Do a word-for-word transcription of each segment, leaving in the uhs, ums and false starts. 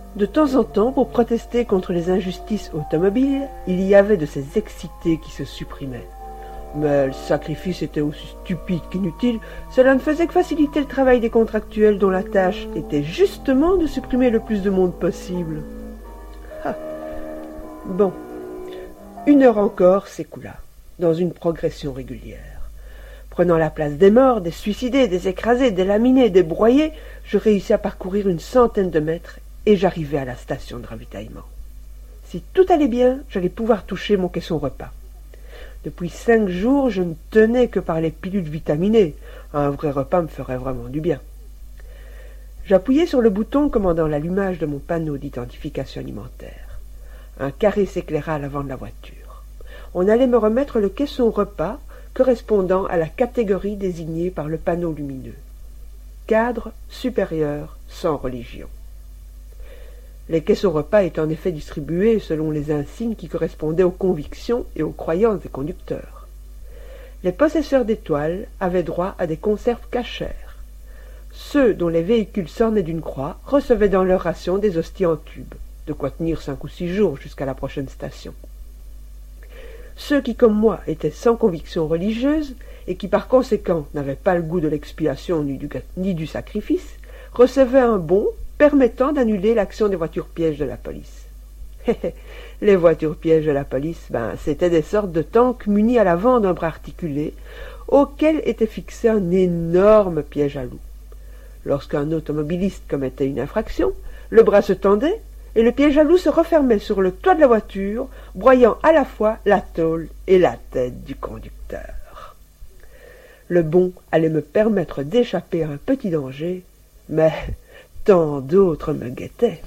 De temps en temps, pour protester contre les injustices automobiles, il y avait de ces excités qui se supprimaient. Mais le sacrifice était aussi stupide qu'inutile, cela ne faisait que faciliter le travail des contractuels dont la tâche était justement de supprimer le plus de monde possible. Ah. Bon, une heure encore s'écoula, dans une progression régulière. Prenant la place des morts, des suicidés, des écrasés, des laminés, des broyés, je réussis à parcourir une centaine de mètres et j'arrivai à la station de ravitaillement. Si tout allait bien, j'allais pouvoir toucher mon caisson repas. Depuis cinq jours, je ne tenais que par les pilules vitaminées. Un vrai repas me ferait vraiment du bien. J'appuyai sur le bouton commandant l'allumage de mon panneau d'identification alimentaire. Un carré s'éclaira à l'avant de la voiture. On allait me remettre le caisson repas correspondant à la catégorie désignée par le panneau lumineux. Cadre supérieur sans religion. Les caissons repas étaient en effet distribués selon les insignes qui correspondaient aux convictions et aux croyances des conducteurs. Les possesseurs d'étoiles avaient droit à des conserves cachères. Ceux dont les véhicules s'ornaient d'une croix recevaient dans leur ration des hosties en tube, de quoi tenir cinq ou six jours jusqu'à la prochaine station. Ceux qui, comme moi, étaient sans conviction religieuse et qui, par conséquent, n'avaient pas le goût de l'expiation ni du, ni du sacrifice, recevaient un bon permettant d'annuler l'action des voitures pièges de la police. Les voitures pièges de la police, ben, c'étaient des sortes de tanks munis à l'avant d'un bras articulé, auquel était fixé un énorme piège à loup. Lorsqu'un automobiliste commettait une infraction, le bras se tendait et le piège à loup se refermait sur le toit de la voiture, broyant à la fois la tôle et la tête du conducteur. Le bon allait me permettre d'échapper à un petit danger, mais tant d'autres me guettaient.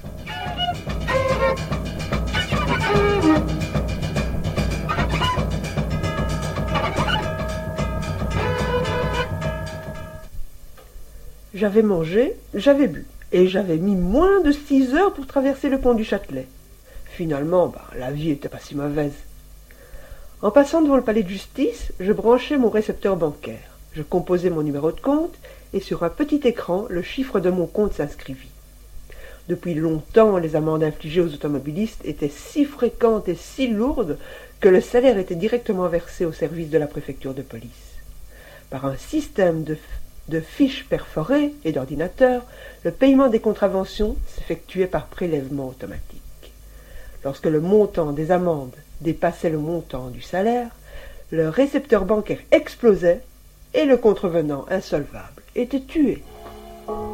J'avais mangé, j'avais bu, et j'avais mis moins de six heures pour traverser le pont du Châtelet. Finalement, bah, la vie était pas si mauvaise. En passant devant le palais de justice, je branchai mon récepteur bancaire. Je composai mon numéro de compte, et sur un petit écran, le chiffre de mon compte s'inscrivit. Depuis longtemps, les amendes infligées aux automobilistes étaient si fréquentes et si lourdes que le salaire était directement versé au service de la préfecture de police. Par un système de, de fiches perforées et d'ordinateurs, le paiement des contraventions s'effectuait par prélèvement automatique. Lorsque le montant des amendes dépassait le montant du salaire, le récepteur bancaire explosait et le contrevenant insolvable était tué.